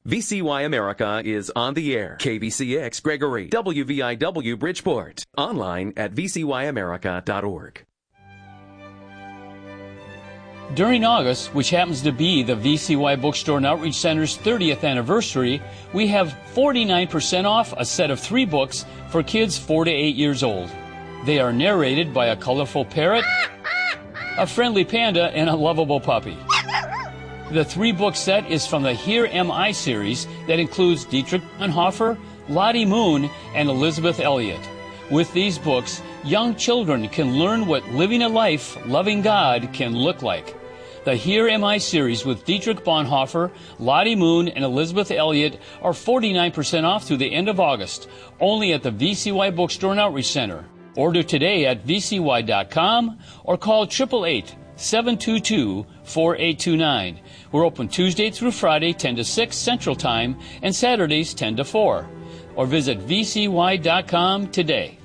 VCY America is on the air. KVCX Gregory, WVIW Bridgeport. Online at vcyamerica.org. During August, which happens to be the VCY Bookstore and Outreach Center's 30th anniversary, we have 49% off a set of 3 books for kids 4 to 8 years old. They are narrated by a colorful parrot, a friendly panda, and a lovable puppy. The 3-book set is from the Here Am I series that includes Dietrich Bonhoeffer, Lottie Moon, and Elizabeth Elliot. With these books, young children can learn what living a life loving God can look like. The Here Am I series with Dietrich Bonhoeffer, Lottie Moon, and Elizabeth Elliot are 49% off through the end of August, only at the VCY Bookstore and Outreach Center. Order today at vcy.com or call 888-722-4829. We're open Tuesday through Friday, 10 to 6 Central Time, and Saturdays, 10 to 4. Or visit vcy.com today.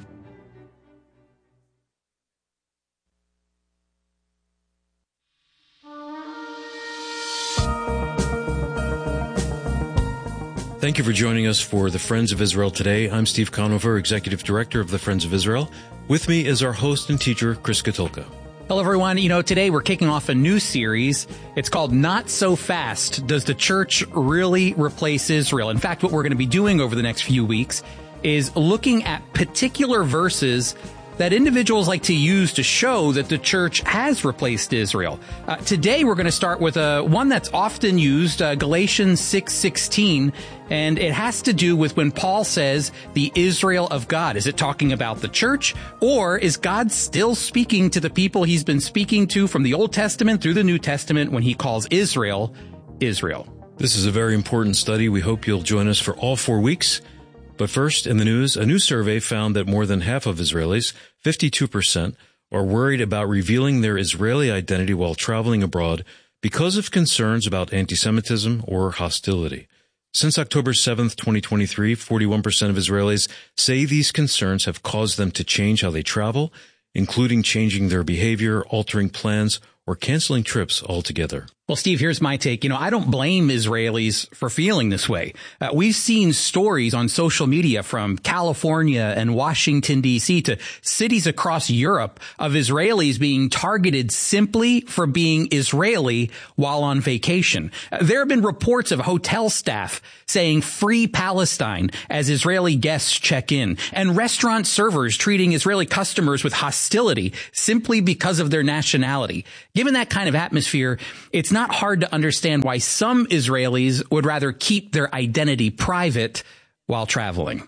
Thank you for joining us for the Friends of Israel today. I'm Steve Conover, Executive Director of the Friends of Israel. With me is our host and teacher, Chris Katulka. Hello, everyone. Today we're kicking off a new series. It's called Not So Fast. Does the Church Really Replace Israel? In fact, what we're going to be doing over the next few weeks is looking at particular verses that individuals like to use to show that the church has replaced Israel. Today, we're going to start with one that's often used, Galatians 6:16, and it has to do with when Paul says the Israel of God. Is it talking about the church, or is God still speaking to the people he's been speaking to from the Old Testament through the New Testament when he calls Israel, Israel? This is a very important study. We hope you'll join us for all 4 weeks. But first, in the news, a new survey found that more than half of Israelis, 52%, are worried about revealing their Israeli identity while traveling abroad because of concerns about anti-Semitism or hostility. Since October 7th, 2023, 41% of Israelis say these concerns have caused them to change how they travel, including changing their behavior, altering plans, or canceling trips altogether. Well, Steve, here's my take. I don't blame Israelis for feeling this way. We've seen stories on social media from California and Washington, D.C. to cities across Europe of Israelis being targeted simply for being Israeli while on vacation. There have been reports of hotel staff saying "Free Palestine" as Israeli guests check in, and restaurant servers treating Israeli customers with hostility simply because of their nationality. Given that kind of atmosphere, it's not hard to understand why some Israelis would rather keep their identity private while traveling.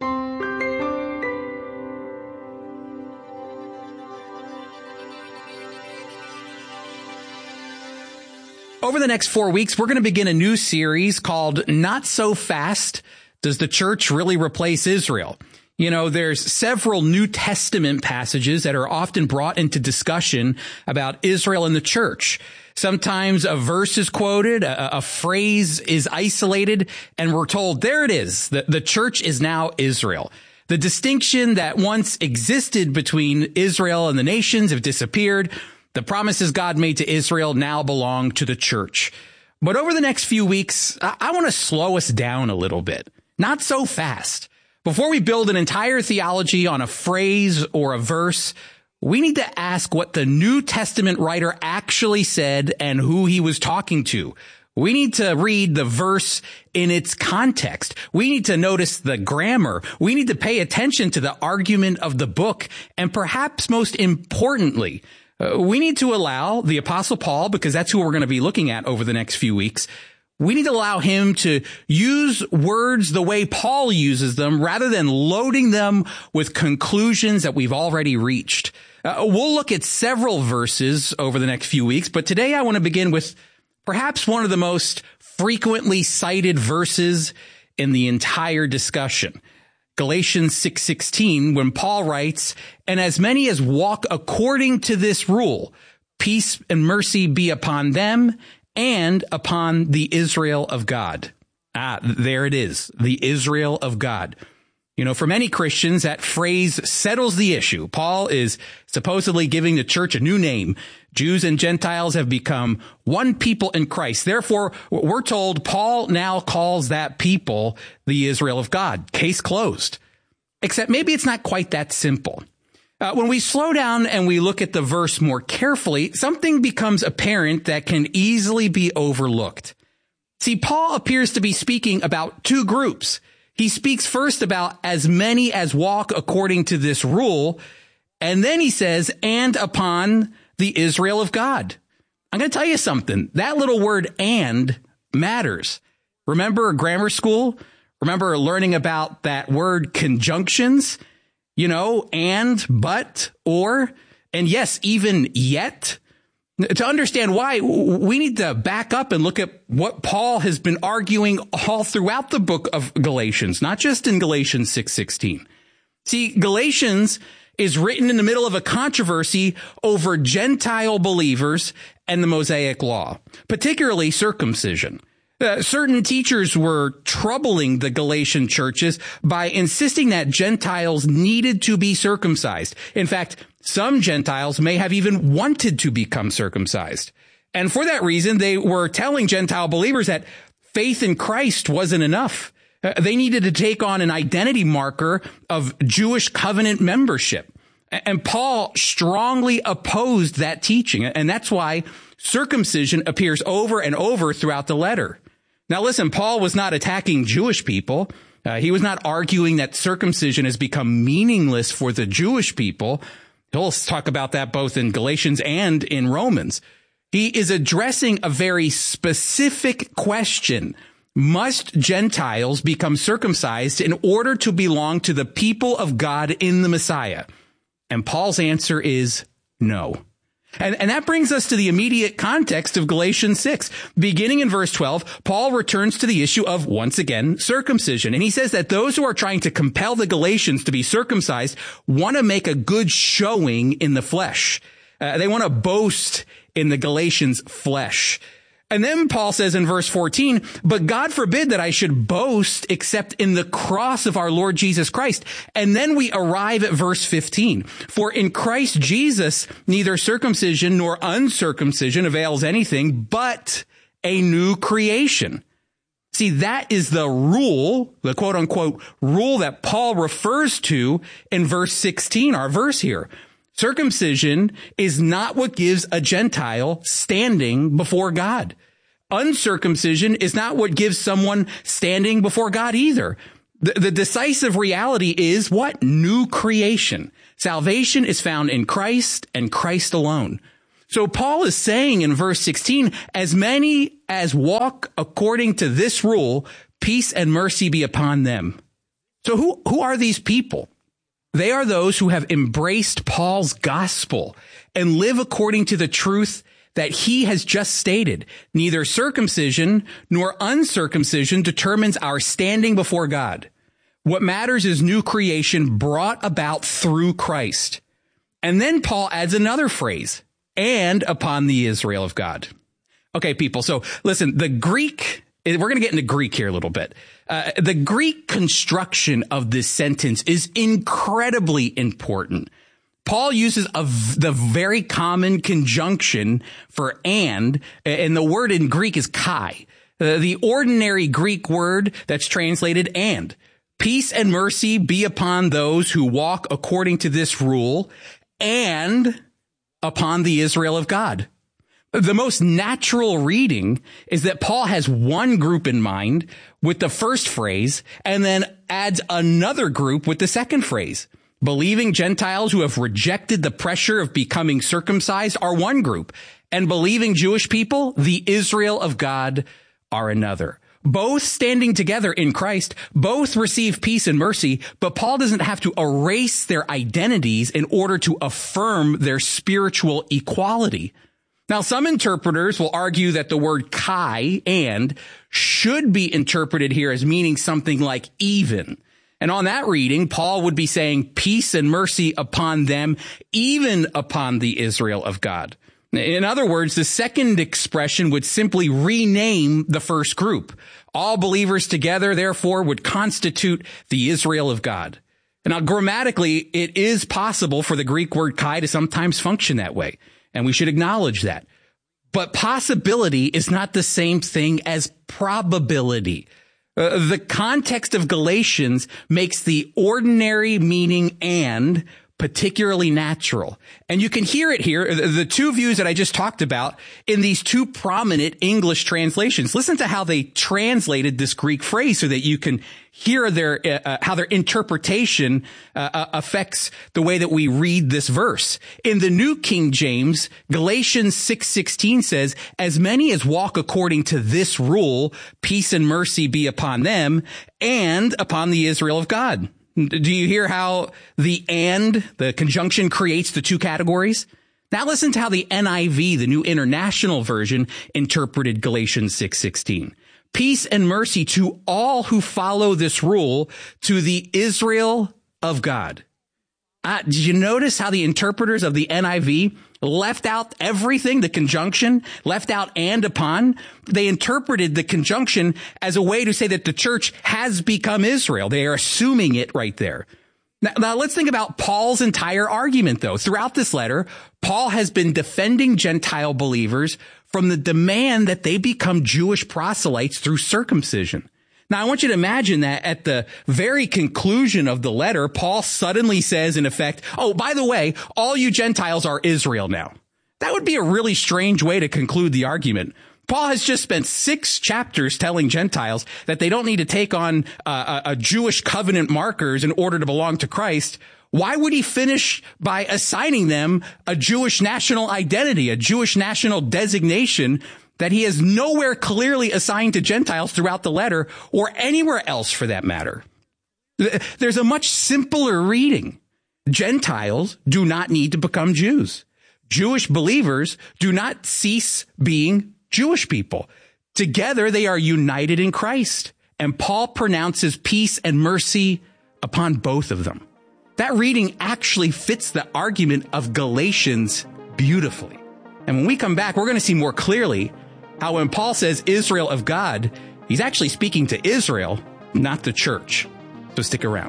Over the next 4 weeks, we're going to begin a new series called Not So Fast. Does the Church Really Replace Israel? There's several New Testament passages that are often brought into discussion about Israel and the church. Sometimes a verse is quoted, a phrase is isolated, and we're told, there it is, the church is now Israel. The distinction that once existed between Israel and the nations have disappeared. The promises God made to Israel now belong to the church. But over the next few weeks, I want to slow us down a little bit. Not so fast. Before we build an entire theology on a phrase or a verse, we need to ask what the New Testament writer actually said and who he was talking to. We need to read the verse in its context. We need to notice the grammar. We need to pay attention to the argument of the book. And perhaps most importantly, we need to allow the Apostle Paul, because that's who we're going to be looking at over the next few weeks, we need to allow him to use words the way Paul uses them rather than loading them with conclusions that we've already reached. We'll look at several verses over the next few weeks, but today I want to begin with perhaps one of the most frequently cited verses in the entire discussion. Galatians 6:16, when Paul writes, "And as many as walk according to this rule, peace and mercy be upon them and upon the Israel of God." There it is, the Israel of God. For many Christians, that phrase settles the issue. Paul is supposedly giving the church a new name. Jews and Gentiles have become one people in Christ. Therefore, we're told Paul now calls that people the Israel of God. Case closed. Except maybe it's not quite that simple. When we slow down and we look at the verse more carefully, something becomes apparent that can easily be overlooked. See, Paul appears to be speaking about two groups. He speaks first about as many as walk according to this rule, and then he says, and upon the Israel of God. I'm going to tell you something. That little word "and" matters. Remember grammar school? Remember learning about that word conjunctions? And, but, or, and yes, even yet. To understand why, we need to back up and look at what Paul has been arguing all throughout the book of Galatians, not just in Galatians 6:16. See, Galatians is written in the middle of a controversy over Gentile believers and the Mosaic law, particularly circumcision. Certain teachers were troubling the Galatian churches by insisting that Gentiles needed to be circumcised. In fact, some Gentiles may have even wanted to become circumcised. And for that reason, they were telling Gentile believers that faith in Christ wasn't enough. They needed to take on an identity marker of Jewish covenant membership. And Paul strongly opposed that teaching. And that's why circumcision appears over and over throughout the letter. Now, listen, Paul was not attacking Jewish people. He was not arguing that circumcision has become meaningless for the Jewish people. He'll talk about that both in Galatians and in Romans. He is addressing a very specific question. Must Gentiles become circumcised in order to belong to the people of God in the Messiah? And Paul's answer is no. And that brings us to the immediate context of Galatians 6. Beginning in verse 12, Paul returns to the issue of, once again, circumcision. And he says that those who are trying to compel the Galatians to be circumcised want to make a good showing in the flesh. They want to boast in the Galatians' flesh. And then Paul says in verse 14, but God forbid that I should boast except in the cross of our Lord Jesus Christ. And then we arrive at verse 15. For in Christ Jesus, neither circumcision nor uncircumcision avails anything, but a new creation. See, that is the rule, the quote unquote rule that Paul refers to in verse 16, our verse here. Circumcision is not what gives a Gentile standing before God. Uncircumcision is not what gives someone standing before God either. The decisive reality is what? New creation. Salvation is found in Christ and Christ alone. So Paul is saying in verse 16, as many as walk according to this rule, peace and mercy be upon them. So who are these people? They are those who have embraced Paul's gospel and live according to the truth that he has just stated. Neither circumcision nor uncircumcision determines our standing before God. What matters is new creation brought about through Christ. And then Paul adds another phrase, and upon the Israel of God. Okay, people. So listen, the Greek, we're going to get into Greek here a little bit. The Greek construction of this sentence is incredibly important. Paul uses the very common conjunction for and the word in Greek is kai. The ordinary Greek word that's translated and. Peace and mercy be upon those who walk according to this rule and upon the Israel of God. The most natural reading is that Paul has one group in mind with the first phrase and then adds another group with the second phrase. Believing Gentiles who have rejected the pressure of becoming circumcised are one group, and believing Jewish people, the Israel of God, are another. Both standing together in Christ, both receive peace and mercy, but Paul doesn't have to erase their identities in order to affirm their spiritual equality. Now, some interpreters will argue that the word kai, and, should be interpreted here as meaning something like even. And on that reading, Paul would be saying peace and mercy upon them, even upon the Israel of God. In other words, the second expression would simply rename the first group. All believers together, therefore, would constitute the Israel of God. Now, grammatically, it is possible for the Greek word kai to sometimes function that way, and we should acknowledge that. But possibility is not the same thing as probability. The context of Galatians makes the ordinary meaning and particularly natural. And you can hear it here, the two views that I just talked about in these two prominent English translations. Listen to how they translated this Greek phrase so that you can hear how their interpretation affects the way that we read this verse. In the New King James, Galatians 6:16 says, "As many as walk according to this rule, peace and mercy be upon them and upon the Israel of God." Do you hear how the conjunction creates the two categories? Now listen to how the NIV, the New International Version, interpreted Galatians 6:16. Peace and mercy to all who follow this rule, to the Israel of God. Did you notice how the interpreters of the NIV left out everything, the conjunction, left out and upon? They interpreted the conjunction as a way to say that the church has become Israel. They are assuming it right there. Now let's think about Paul's entire argument, though. Throughout this letter, Paul has been defending Gentile believers from the demand that they become Jewish proselytes through circumcision. Now, I want you to imagine that at the very conclusion of the letter, Paul suddenly says, in effect, "Oh, by the way, all you Gentiles are Israel now." That would be a really strange way to conclude the argument. Paul has just spent 6 chapters telling Gentiles that they don't need to take on a Jewish covenant markers in order to belong to Christ. Why would he finish by assigning them a Jewish national identity, a Jewish national designation that he has nowhere clearly assigned to Gentiles throughout the letter, or anywhere else for that matter? There's a much simpler reading. Gentiles do not need to become Jews. Jewish believers do not cease being Jewish people. Together they are united in Christ, and Paul pronounces peace and mercy upon both of them. That reading actually fits the argument of Galatians beautifully. And when we come back, we're going to see more clearly how when Paul says Israel of God, he's actually speaking to Israel, not the church. So stick around.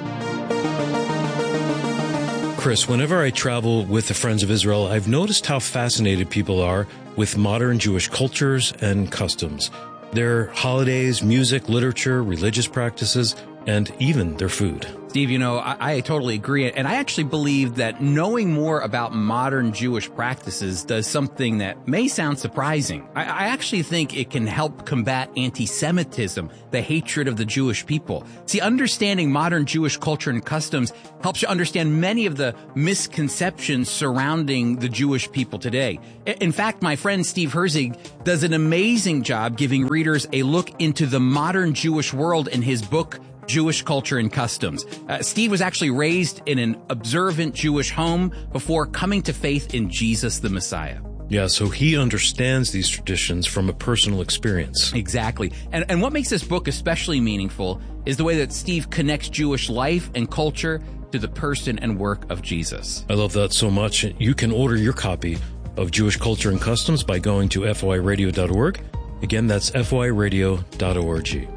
Chris, whenever I travel with the Friends of Israel, I've noticed how fascinated people are with modern Jewish cultures and customs. Their holidays, music, literature, religious practices, and even their food. Steve, I totally agree. And I actually believe that knowing more about modern Jewish practices does something that may sound surprising. I actually think it can help combat anti-Semitism, the hatred of the Jewish people. See, understanding modern Jewish culture and customs helps you understand many of the misconceptions surrounding the Jewish people today. In fact, my friend Steve Herzig does an amazing job giving readers a look into the modern Jewish world in his book, Jewish Culture and Customs. Steve was actually raised in an observant Jewish home before coming to faith in Jesus the Messiah. Yeah, so he understands these traditions from a personal experience. Exactly. And what makes this book especially meaningful is the way that Steve connects Jewish life and culture to the person and work of Jesus. I love that so much. You can order your copy of Jewish Culture and Customs by going to FYradio.org. Again, that's FYradio.org.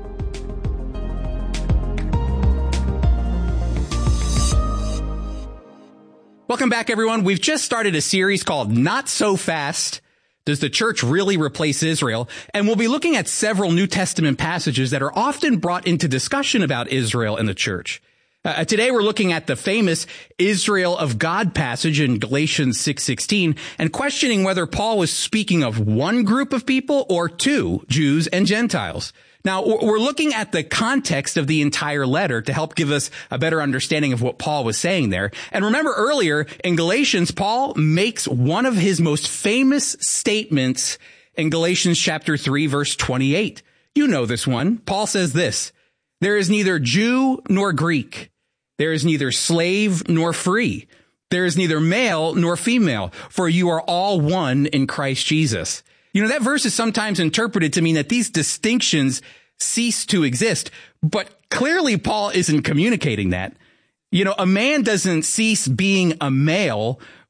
Welcome back, everyone. We've just started a series called Not So Fast. Does the church really replace Israel? And we'll be looking at several New Testament passages that are often brought into discussion about Israel and the church. Today we're looking at the famous Israel of God passage in Galatians 6:16 and questioning whether Paul was speaking of one group of people or two, Jews and Gentiles. Now, we're looking at the context of the entire letter to help give us a better understanding of what Paul was saying there. And remember earlier in Galatians, Paul makes one of his most famous statements in Galatians chapter 3, verse 28. You know this one. Paul says this: "There is neither Jew nor Greek. There is neither slave nor free. There is neither male nor female, for you are all one in Christ Jesus." That verse is sometimes interpreted to mean that these distinctions cease to exist, but clearly Paul isn't communicating that. A man doesn't cease being a male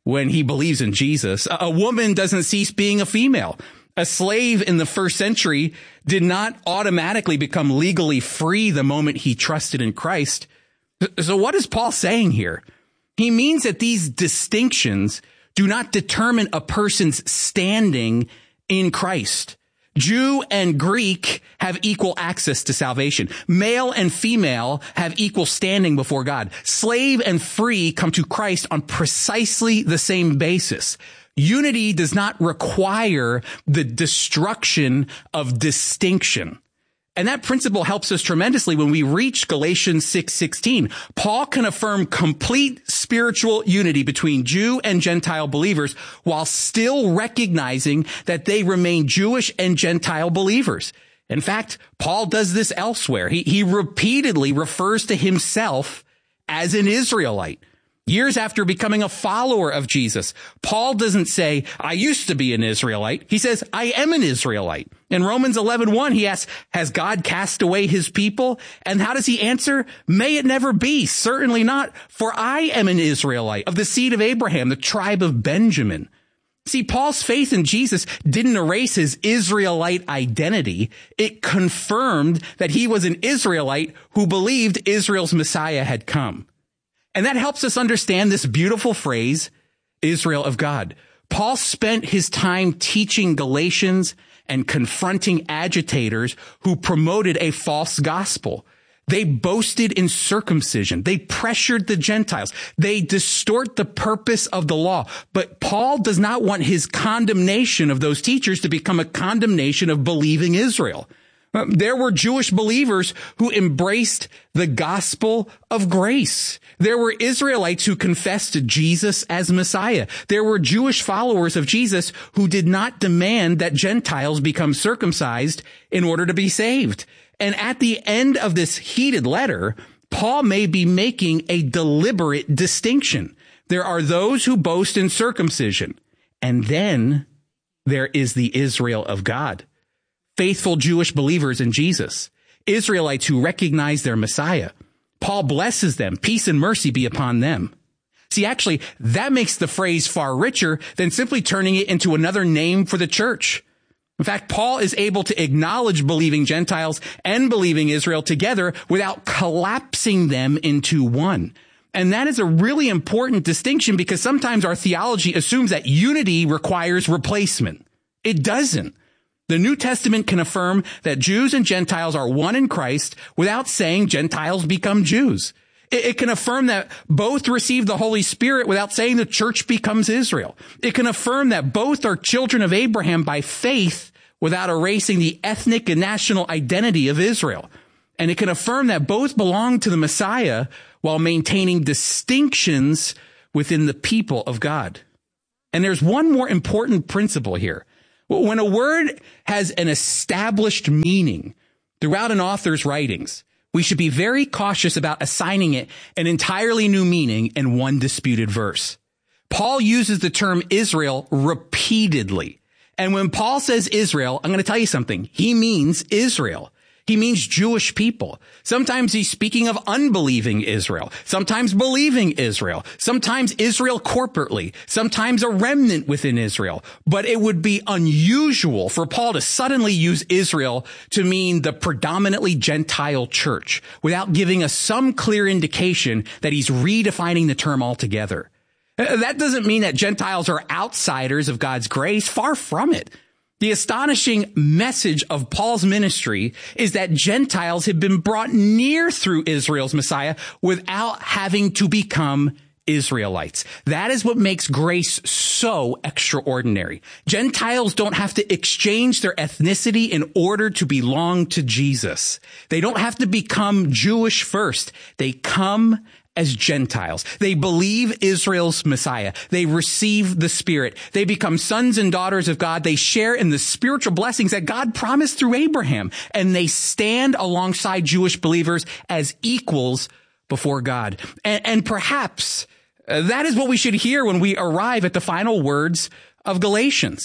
when he believes in Jesus. A woman doesn't cease being a female. A slave in the first century did not automatically become legally free the moment he trusted in Christ. So what is Paul saying here? He means that these distinctions do not determine a person's standing in Christ. Jew and Greek have equal access to salvation. Male and female have equal standing before God. Slave and free come to Christ on precisely the same basis. Unity does not require the destruction of distinction. And that principle helps us tremendously when we reach Galatians 6:16. Paul can affirm complete spiritual unity between Jew and Gentile believers while still recognizing that they remain Jewish and Gentile believers. In fact, Paul does this elsewhere. He repeatedly refers to himself as an Israelite. Years after becoming a follower of Jesus, Paul doesn't say, I used to be an Israelite. He says, I am an Israelite. In Romans 11:1, he asks, has God cast away his people? And how does he answer? May it never be. Certainly not. For I am an Israelite of the seed of Abraham, the tribe of Benjamin. See, Paul's faith in Jesus didn't erase his Israelite identity. It confirmed that he was an Israelite who believed Israel's Messiah had come. And that helps us understand this beautiful phrase, Israel of God. Paul spent his time teaching Galatians and confronting agitators who promoted a false gospel. They boasted in circumcision. They pressured the Gentiles. They distort the purpose of the law. But Paul does not want his condemnation of those teachers to become a condemnation of believing Israel. There were Jewish believers who embraced the gospel of grace. There were Israelites who confessed Jesus as Messiah. There were Jewish followers of Jesus who did not demand that Gentiles become circumcised in order to be saved. And at the end of this heated letter, Paul may be making a deliberate distinction. There are those who boast in circumcision, and then there is the Israel of God. Faithful Jewish believers in Jesus, Israelites who recognize their Messiah. Paul blesses them. Peace and mercy be upon them. See, actually, that makes the phrase far richer than simply turning it into another name for the church. In fact, Paul is able to acknowledge believing Gentiles and believing Israel together without collapsing them into one. And that is a really important distinction because sometimes our theology assumes that unity requires replacement. It doesn't. The New Testament can affirm that Jews and Gentiles are one in Christ without saying Gentiles become Jews. It can affirm that both receive the Holy Spirit without saying the church becomes Israel. It can affirm that both are children of Abraham by faith without erasing the ethnic and national identity of Israel. And it can affirm that both belong to the Messiah while maintaining distinctions within the people of God. And there's one more important principle here. When a word has an established meaning throughout an author's writings, we should be very cautious about assigning it an entirely new meaning in one disputed verse. Paul uses the term Israel repeatedly. And when Paul says Israel, I'm going to tell you something. He means Israel. He means Jewish people. Sometimes he's speaking of unbelieving Israel, sometimes believing Israel, sometimes Israel corporately, sometimes a remnant within Israel. But it would be unusual for Paul to suddenly use Israel to mean the predominantly Gentile church without giving us some clear indication that he's redefining the term altogether. That doesn't mean that Gentiles are outsiders of God's grace. Far from it. The astonishing message of Paul's ministry is that Gentiles have been brought near through Israel's Messiah without having to become Israelites. That is what makes grace so extraordinary. Gentiles don't have to exchange their ethnicity in order to belong to Jesus. They don't have to become Jewish first. They come as Gentiles. They believe Israel's Messiah. They receive the Spirit. They become sons and daughters of God. They share in the spiritual blessings that God promised through Abraham. And they stand alongside Jewish believers as equals before God. And perhaps that is what we should hear when we arrive at the final words of Galatians.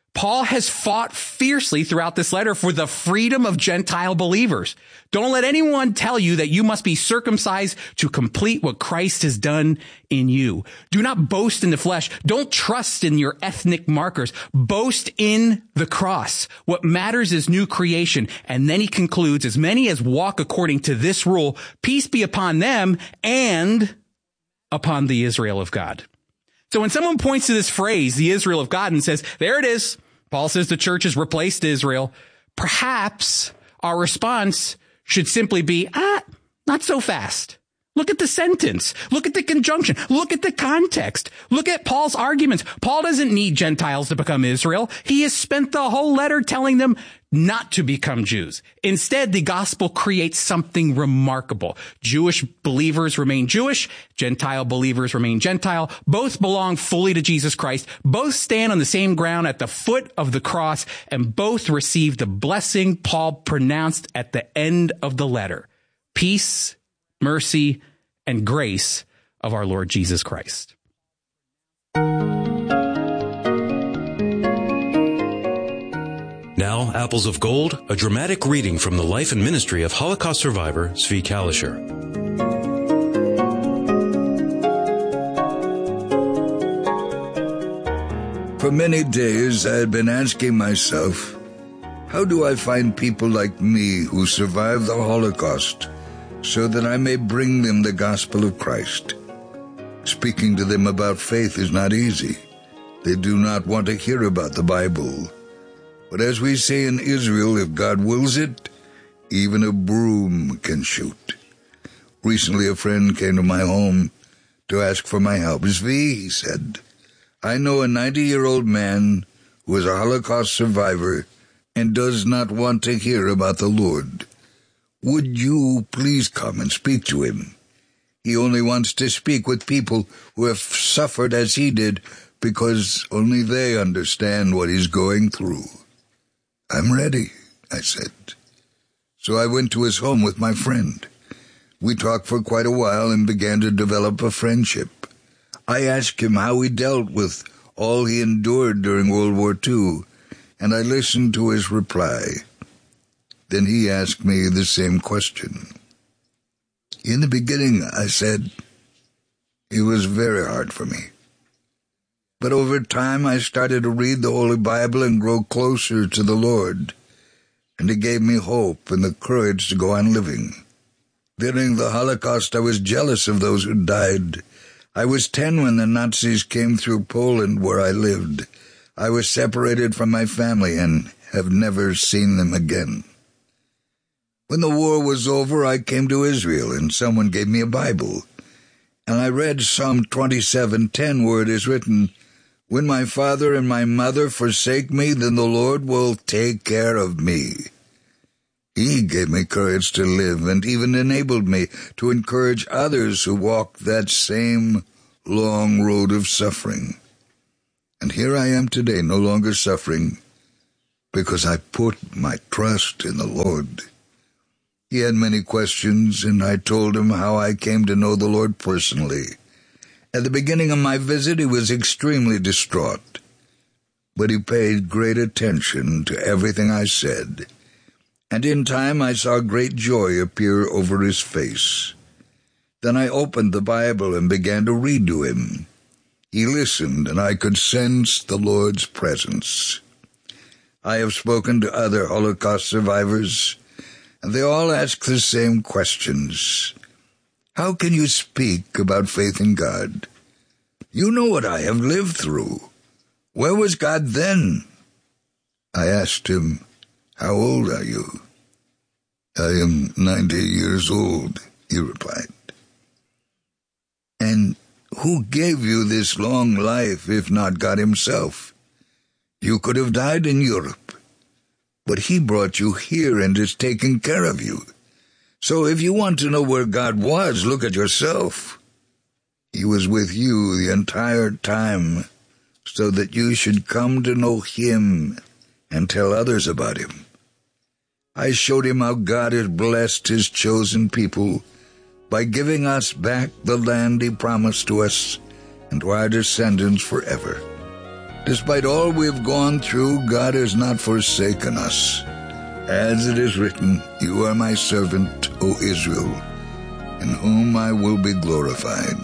Paul has fought fiercely throughout this letter for the freedom of Gentile believers. Don't let anyone tell you that you must be circumcised to complete what Christ has done in you. Do not boast in the flesh. Don't trust in your ethnic markers. Boast in the cross. What matters is new creation. And then he concludes, as many as walk according to this rule, peace be upon them and upon the Israel of God. So when someone points to this phrase, the Israel of God, and says, there it is, Paul says the church has replaced Israel, perhaps our response should simply be, not so fast. Look at the sentence. Look at the conjunction. Look at the context. Look at Paul's arguments. Paul doesn't need Gentiles to become Israel. He has spent the whole letter telling them not to become Jews. Instead, the gospel creates something remarkable. Jewish believers remain Jewish. Gentile believers remain Gentile. Both belong fully to Jesus Christ. Both stand on the same ground at the foot of the cross, and both receive the blessing Paul pronounced at the end of the letter. Peace, mercy, and grace of our Lord Jesus Christ. Now, Apples of Gold, a dramatic reading from the life and ministry of Holocaust survivor Zvi Kalisher. For many days I had been asking myself, how do I find people like me who survived the Holocaust so that I may bring them the gospel of Christ? Speaking to them about faith is not easy. They do not want to hear about the Bible. But as we say in Israel, if God wills it, even a broom can shoot. Recently a friend came to my home to ask for my help. Zvi, he said, I know a 90-year-old man who is a Holocaust survivor and does not want to hear about the Lord. Would you please come and speak to him? He only wants to speak with people who have suffered as he did because only they understand what he's going through. I'm ready, I said. So I went to his home with my friend. We talked for quite a while and began to develop a friendship. I asked him how he dealt with all he endured during World War II, and I listened to his reply. Then he asked me the same question. In the beginning, I said, it was very hard for me. But over time, I started to read the Holy Bible and grow closer to the Lord, and it gave me hope and the courage to go on living. During the Holocaust, I was jealous of those who died. I was 10 when the Nazis came through Poland where I lived. I was separated from my family and have never seen them again. When the war was over, I came to Israel, and someone gave me a Bible. And I read Psalm 27:10, where it is written, when my father and my mother forsake me, then the Lord will take care of me. He gave me courage to live and even enabled me to encourage others who walk that same long road of suffering. And here I am today, no longer suffering, because I put my trust in the Lord. He had many questions, and I told him how I came to know the Lord personally. At the beginning of my visit, he was extremely distraught, but he paid great attention to everything I said, and in time I saw great joy appear over his face. Then I opened the Bible and began to read to him. He listened, and I could sense the Lord's presence. I have spoken to other Holocaust survivors, and they all ask the same questions. How can you speak about faith in God? You know what I have lived through. Where was God then? I asked him, how old are you? I am 90 years old, he replied. And who gave you this long life if not God himself? You could have died in Europe, but he brought you here and is taking care of you. So if you want to know where God was, look at yourself. He was with you the entire time so that you should come to know him and tell others about him. I showed him how God has blessed his chosen people by giving us back the land he promised to us and to our descendants forever. Despite all we've gone through, God has not forsaken us. As it is written, "You are my servant, O Israel, in whom I will be glorified."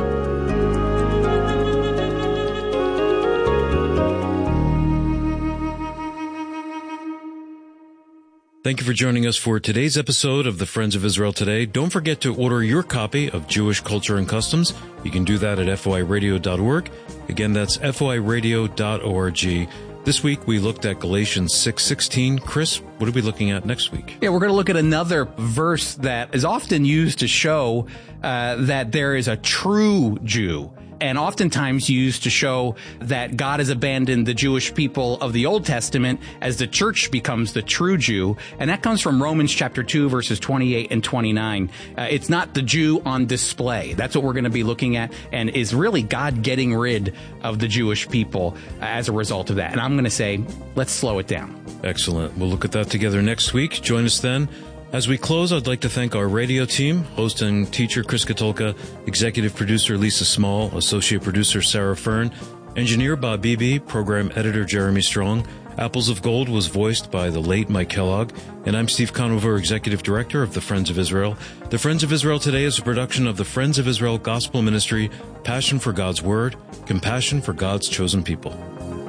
Thank you for joining us for today's episode of the Friends of Israel Today. Don't forget to order your copy of Jewish Culture and Customs. You can do that at foiradio.org. Again, that's foiradio.org. This week, we looked at Galatians 6:16. Chris, what are we looking at next week? Yeah, we're going to look at another verse that is often used to show that there is a true Jew, and oftentimes used to show that God has abandoned the Jewish people of the Old Testament as the church becomes the true Jew. And that comes from Romans chapter 2, verses 28 and 29. It's not the Jew on display. That's what we're going to be looking at, and is really God getting rid of the Jewish people as a result of that. And I'm going to say, let's slow it down. Excellent. We'll look at that together next week. Join us then. As we close, I'd like to thank our radio team, host and teacher Chris Katulka, executive producer Lisa Small, associate producer Sarah Fern, engineer Bob Beebe, program editor Jeremy Strong. Apples of Gold was voiced by the late Mike Kellogg, and I'm Steve Conover, executive director of the Friends of Israel. The Friends of Israel Today is a production of the Friends of Israel Gospel Ministry, passion for God's Word, compassion for God's chosen people.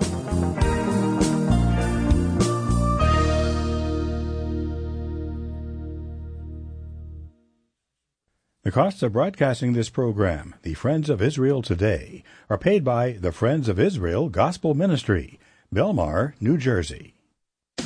The costs of broadcasting this program, The Friends of Israel Today, are paid by the Friends of Israel Gospel Ministry, Belmar, New Jersey. With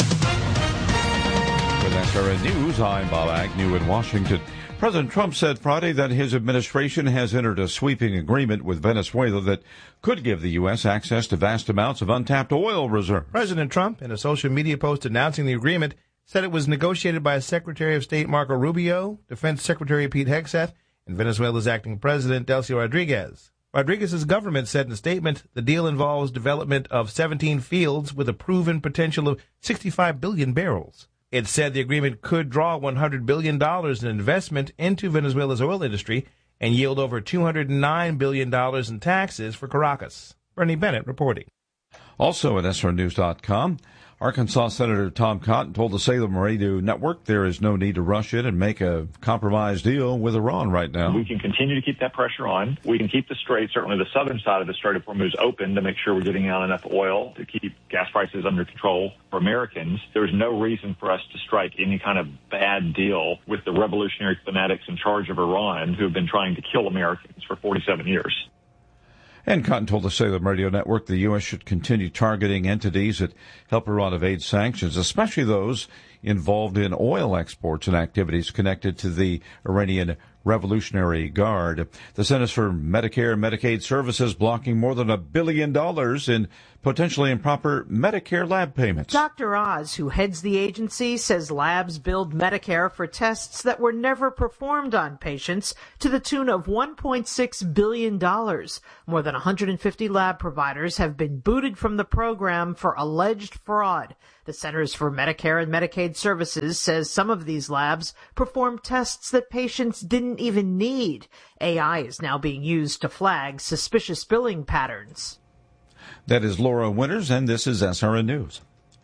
SRN News, I'm Bob Agnew in Washington. President Trump said Friday that his administration has entered a sweeping agreement with Venezuela that could give the U.S. access to vast amounts of untapped oil reserves. President Trump, in a social media post announcing the agreement, said it was negotiated by Secretary of State Marco Rubio, Defense Secretary Pete Hegseth, and Venezuela's acting president Delcy Rodriguez. Rodriguez's government said in a statement the deal involves development of 17 fields with a proven potential of 65 billion barrels. It said the agreement could draw $100 billion in investment into Venezuela's oil industry and yield over $209 billion in taxes for Caracas. Bernie Bennett reporting. Also at SRNews.com, Arkansas Senator Tom Cotton told the Salem Radio Network there is no need to rush in and make a compromise deal with Iran right now. We can continue to keep that pressure on. We can keep the strait, certainly the southern side of the Strait of Hormuz, open to make sure we're getting out enough oil to keep gas prices under control for Americans. There's no reason for us to strike any kind of bad deal with the revolutionary fanatics in charge of Iran who have been trying to kill Americans for 47 years. And Cotton told the Salem Radio Network the U.S. should continue targeting entities that help Iran evade sanctions, especially those involved in oil exports and activities connected to the Iranian Revolutionary Guard. The Centers for Medicare and Medicaid Services blocking more than $1 billion in potentially improper Medicare lab payments. Dr. Oz, who heads the agency, says labs billed Medicare for tests that were never performed on patients to the tune of $1.6 billion. More than 150 lab providers have been booted from the program for alleged fraud. The Centers for Medicare and Medicaid Services says some of these labs perform tests that patients didn't even need. AI is now being used to flag suspicious billing patterns. That is Laura Winters, and this is SRN News.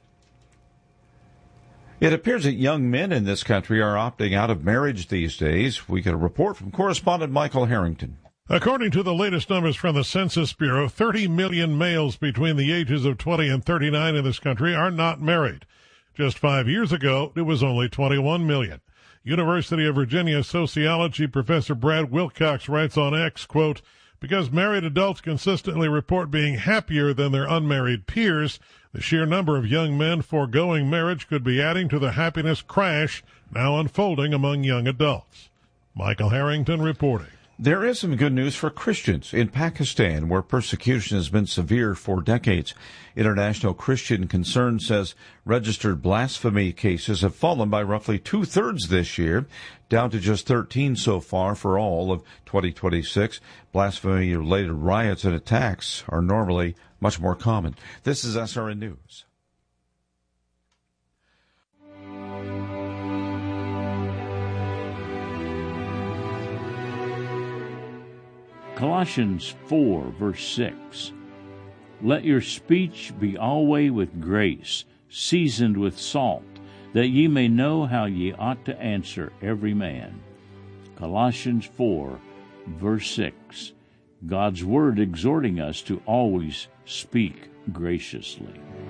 It appears that young men in this country are opting out of marriage these days. We get a report from correspondent Michael Harrington. According to the latest numbers from the Census Bureau, 30 million males between the ages of 20 and 39 in this country are not married. Just 5 years ago, it was only 21 million. University of Virginia sociology professor Brad Wilcox writes on X, quote, "Because married adults consistently report being happier than their unmarried peers, the sheer number of young men foregoing marriage could be adding to the happiness crash now unfolding among young adults." Michael Harrington reporting. There is some good news for Christians in Pakistan, where persecution has been severe for decades. International Christian Concern says registered blasphemy cases have fallen by roughly 2/3 this year, down to just 13 so far for all of 2026. Blasphemy-related riots and attacks are normally much more common. This is SRN News. Colossians 4, verse 6. Let your speech be always with grace, seasoned with salt, that ye may know how ye ought to answer every man. Colossians 4, verse 6. God's Word exhorting us to always speak graciously.